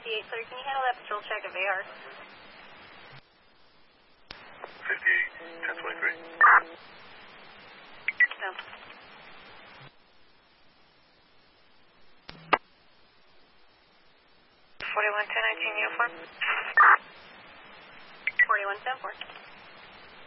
sir, can you handle that patrol check of AR? 58, 1023. No. 411019 uniform. 4174.